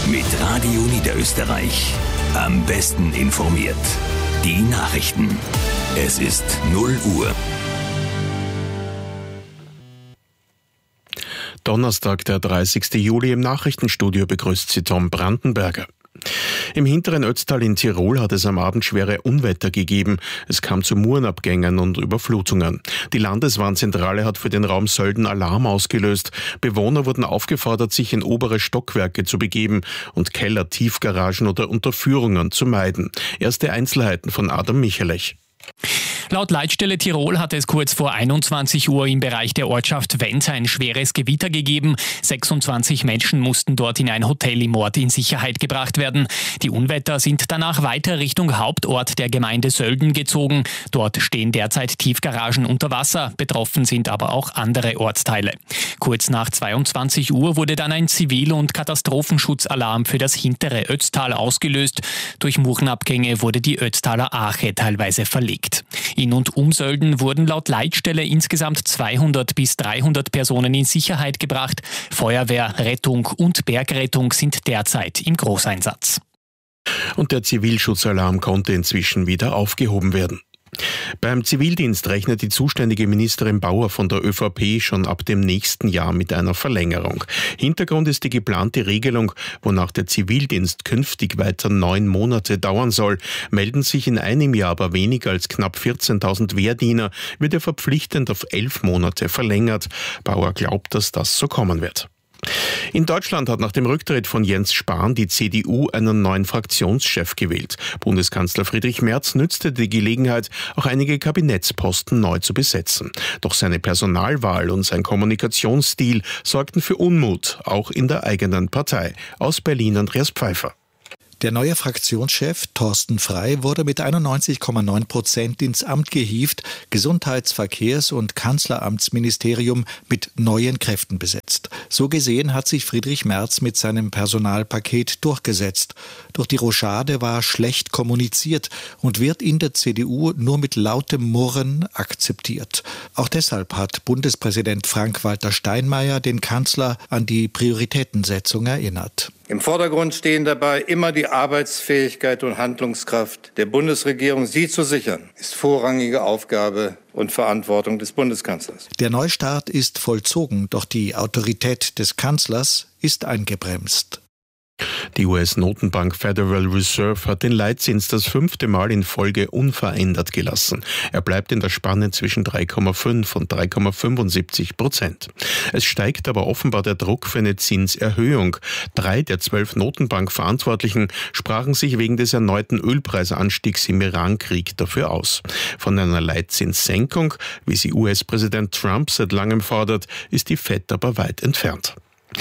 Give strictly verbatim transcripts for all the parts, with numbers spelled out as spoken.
mit Radio Niederösterreich. Am besten informiert. Die Nachrichten. Es ist null Uhr. Donnerstag, der dreißigsten Juli, im Nachrichtenstudio begrüßt Sie Tom Brandenberger. Im hinteren Ötztal in Tirol hat es am Abend schwere Unwetter gegeben. Es kam zu Murenabgängen und Überflutungen. Die Landeswarnzentrale hat für den Raum Sölden Alarm ausgelöst. Bewohner wurden aufgefordert, sich in obere Stockwerke zu begeben und Keller, Tiefgaragen oder Unterführungen zu meiden. Erste Einzelheiten von Adam Michalech. Laut Leitstelle Tirol hat es kurz vor einundzwanzig Uhr im Bereich der Ortschaft Wenz ein schweres Gewitter gegeben. sechsundzwanzig Menschen mussten dort in ein Hotel im Ort in Sicherheit gebracht werden. Die Unwetter sind danach weiter Richtung Hauptort der Gemeinde Sölden gezogen. Dort stehen derzeit Tiefgaragen unter Wasser. Betroffen sind aber auch andere Ortsteile. Kurz nach zweiundzwanzig Uhr wurde dann ein Zivil- und Katastrophenschutzalarm für das hintere Ötztal ausgelöst. Durch Murenabgänge wurde die Ötztaler Arche teilweise verlegt. In und um Sölden wurden laut Leitstelle insgesamt zweihundert bis dreihundert Personen in Sicherheit gebracht. Feuerwehr, Rettung und Bergrettung sind derzeit im Großeinsatz. Und der Zivilschutzalarm konnte inzwischen wieder aufgehoben werden. Beim Zivildienst rechnet die zuständige Ministerin Bauer von der ÖVP schon ab dem nächsten Jahr mit einer Verlängerung. Hintergrund ist die geplante Regelung, wonach der Zivildienst künftig weiter neun Monate dauern soll. Melden sich in einem Jahr aber weniger als knapp vierzehntausend Wehrdiener, wird er verpflichtend auf elf Monate verlängert. Bauer glaubt, dass das so kommen wird. In Deutschland hat nach dem Rücktritt von Jens Spahn die C D U einen neuen Fraktionschef gewählt. Bundeskanzler Friedrich Merz nützte die Gelegenheit, auch einige Kabinettsposten neu zu besetzen. Doch seine Personalwahl und sein Kommunikationsstil sorgten für Unmut, auch in der eigenen Partei. Aus Berlin Andreas Pfeiffer. Der neue Fraktionschef Thorsten Frey wurde mit einundneunzig Komma neun Prozent ins Amt gehievt, Gesundheits-, Verkehrs- und Kanzleramtsministerium mit neuen Kräften besetzt. So gesehen hat sich Friedrich Merz mit seinem Personalpaket durchgesetzt. Doch die Rochade war schlecht kommuniziert und wird in der C D U nur mit lautem Murren akzeptiert. Auch deshalb hat Bundespräsident Frank-Walter Steinmeier den Kanzler an die Prioritätensetzung erinnert. Im Vordergrund stehen dabei immer die Arbeitsfähigkeit und Handlungskraft der Bundesregierung. Sie zu sichern, ist vorrangige Aufgabe und Verantwortung des Bundeskanzlers. Der Neustart ist vollzogen, doch die Autorität des Kanzlers ist eingebremst. Die U S-Notenbank Federal Reserve hat den Leitzins das fünfte Mal in Folge unverändert gelassen. Er bleibt in der Spanne zwischen drei Komma fünf und drei Komma fünfundsiebzig Prozent. Es steigt aber offenbar der Druck für eine Zinserhöhung. Drei der zwölf Notenbankverantwortlichen sprachen sich wegen des erneuten Ölpreisanstiegs im Iran-Krieg dafür aus. Von einer Leitzinssenkung, wie sie U S-Präsident Trump seit langem fordert, ist die Fed aber weit entfernt.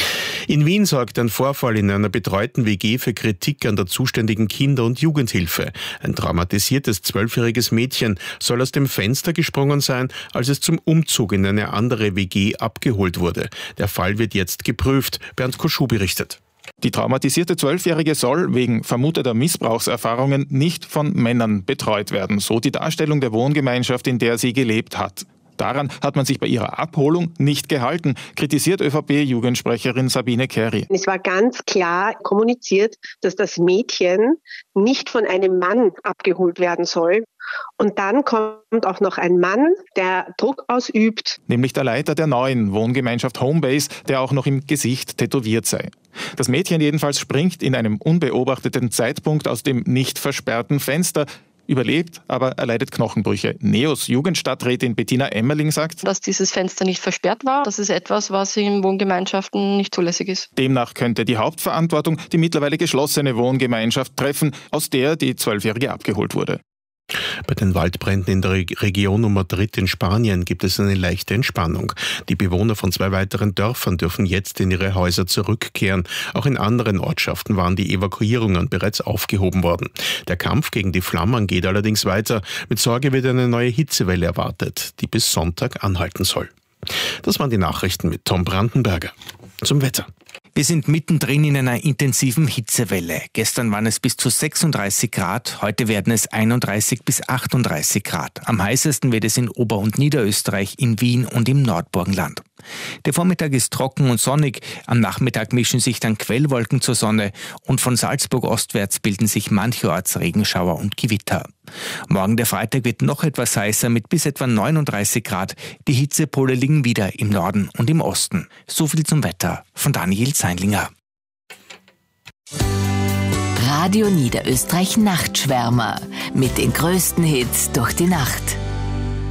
In Wien sorgt ein Vorfall in einer betreuten W G für Kritik an der zuständigen Kinder- und Jugendhilfe. Ein traumatisiertes zwölfjähriges Mädchen soll aus dem Fenster gesprungen sein, als es zum Umzug in eine andere W G abgeholt wurde. Der Fall wird jetzt geprüft. Bernd Koschuh berichtet. Die traumatisierte Zwölfjährige soll wegen vermuteter Missbrauchserfahrungen nicht von Männern betreut werden, so die Darstellung der Wohngemeinschaft, in der sie gelebt hat. Daran hat man sich bei ihrer Abholung nicht gehalten, kritisiert ÖVP-Jugendsprecherin Sabine Kerry. Es war ganz klar kommuniziert, dass das Mädchen nicht von einem Mann abgeholt werden soll. Und dann kommt auch noch ein Mann, der Druck ausübt. Nämlich der Leiter der neuen Wohngemeinschaft Homebase, der auch noch im Gesicht tätowiert sei. Das Mädchen jedenfalls springt in einem unbeobachteten Zeitpunkt aus dem nicht versperrten Fenster, überlebt, aber erleidet Knochenbrüche. Neos Jugendstadträtin Bettina Emmerling sagt, dass dieses Fenster nicht versperrt war, das ist etwas, was in Wohngemeinschaften nicht zulässig ist. Demnach könnte die Hauptverantwortung die mittlerweile geschlossene Wohngemeinschaft treffen, aus der die Zwölfjährige abgeholt wurde. Bei den Waldbränden in der Region um Madrid in Spanien gibt es eine leichte Entspannung. Die Bewohner von zwei weiteren Dörfern dürfen jetzt in ihre Häuser zurückkehren. Auch in anderen Ortschaften waren die Evakuierungen bereits aufgehoben worden. Der Kampf gegen die Flammen geht allerdings weiter. Mit Sorge wird eine neue Hitzewelle erwartet, die bis Sonntag anhalten soll. Das waren die Nachrichten mit Tom Brandenberger. Zum Wetter. Wir sind mittendrin in einer intensiven Hitzewelle. Gestern waren es bis zu sechsunddreißig Grad, heute werden es einunddreißig bis achtunddreißig Grad. Am heißesten wird es in Ober- und Niederösterreich, in Wien und im Nordburgenland. Der Vormittag ist trocken und sonnig, am Nachmittag mischen sich dann Quellwolken zur Sonne und von Salzburg ostwärts bilden sich mancherorts Regenschauer und Gewitter. Morgen der Freitag wird noch etwas heißer mit bis etwa neununddreißig Grad. Die Hitzepole liegen wieder im Norden und im Osten. So viel zum Wetter von Daniel Zeinlinger. Radio Niederösterreich Nachtschwärmer mit den größten Hits durch die Nacht.